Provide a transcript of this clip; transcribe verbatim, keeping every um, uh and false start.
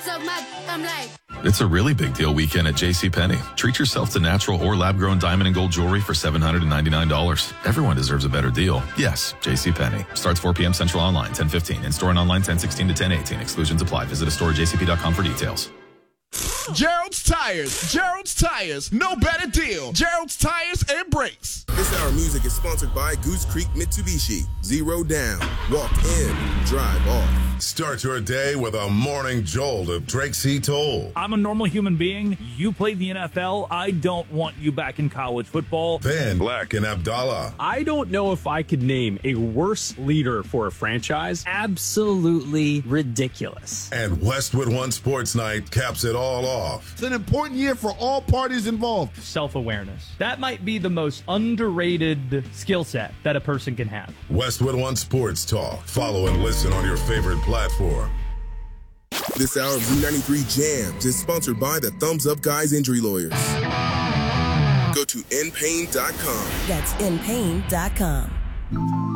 suck my I'm like. It's a really big deal weekend at JCPenney. Treat yourself to natural or lab-grown diamond and gold jewelry for seven hundred ninety-nine dollars. Everyone deserves a better deal. Yes, JCPenney. Starts four p.m. Central online, ten fifteen. In-store and online, ten sixteen to ten eighteen. Exclusions apply. Visit a store at j c p dot com for details. Gerald's Tires. Gerald's Tires. No better deal. Gerald's Tires and Brakes. This hour music is sponsored by Goose Creek Mitsubishi. Zero down. Walk in. Drive off. Start your day with a morning jolt of Drake C. Toll. I'm a normal human being. You played the N F L. I don't want you back in college football. Then Black and Abdallah. I don't know if I could name a worse leader for a franchise. Absolutely ridiculous. And Westwood One Sports Night caps it all off. It's an important year for all parties involved. Self-awareness. That might be the most underrated skill set that a person can have. Westwood One Sports Talk. Follow and listen on your favorite platform. This hour of Z ninety-three Jams is sponsored by the Thumbs Up Guys Injury Lawyers. Go to n pain dot com. That's n pain dot com.